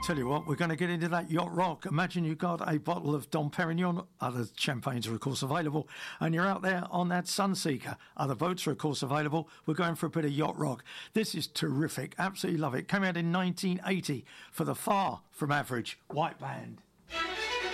Tell you what, we're going to get into that yacht rock. Imagine you got a bottle of Dom Perignon. Other champagnes are, of course, available. And you're out there on that Sunseeker. Other boats are, of course, available. We're going for a bit of yacht rock. This is terrific. Absolutely love it. Came out in 1980 for the Far From Average White Band.